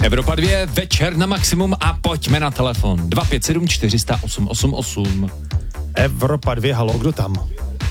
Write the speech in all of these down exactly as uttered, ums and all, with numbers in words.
Evropa dva, večer na maximum a pojďme na telefon. dva pět sedm čtyři nula osm osm osm. Evropa dva, halo, kdo tam?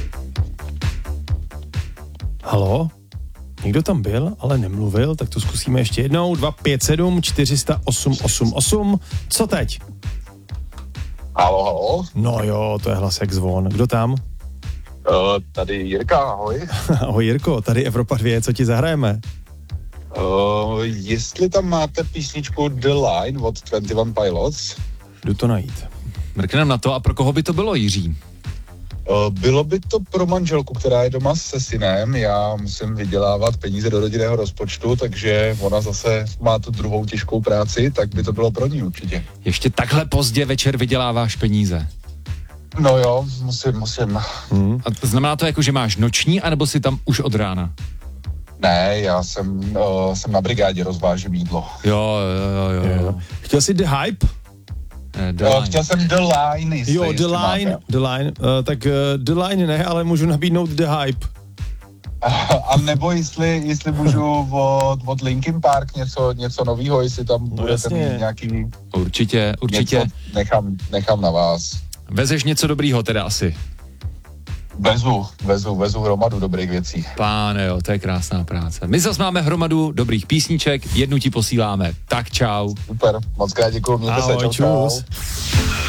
Halo? Někdo tam byl, ale nemluvil, tak to zkusíme ještě jednou. dva pět sedm čtyři nula osm osm osm. Co teď? Halo, halo. No jo, to je hlas jak zvon. Kdo tam? Uh, tady Jirka, ahoj. Ahoj Jirko, tady Evropa dva, co ti zahrajeme? Uh, jestli tam máte písničku The Line od dvacet jedna Pilots? Jdu to najít. Mrknem na to, a pro koho by to bylo, Jiří? Uh, bylo by to pro manželku, která je doma se synem. Já musím vydělávat peníze do rodinného rozpočtu, takže ona zase má tu druhou těžkou práci, tak by to bylo pro ní určitě. Ještě takhle pozdě večer vyděláváš peníze. No jo, musím, musím. Hmm. A to znamená to jako, že máš noční, anebo si tam už od rána? Ne, já jsem, uh, jsem na brigádě, rozvážím jídlo. Jo, jo, jo. jo. Chtěl jsi The Hype? Eh, The Uh, Line. chtěl jsem The Line. Jestli, Jo, The jestli Line, máte. The Line, uh, tak uh, The Line ne, ale můžu nabídnout The Hype. A nebo jestli, jestli můžu od, od Linkin Park něco, něco novýho, jestli tam No budete jasně. mít nějaký... Určitě, určitě. Něco nechám, nechám na vás. Vezeš něco dobrýho teda asi. Vezu, vezu, vezu hromadu dobrých věcí. Páne, jo, to je krásná práce. My zase máme hromadu dobrých písniček, jednu ti posíláme. Tak čau. Super, moc krát děkuju, mějte se, Ahoj, čau, čau. čus.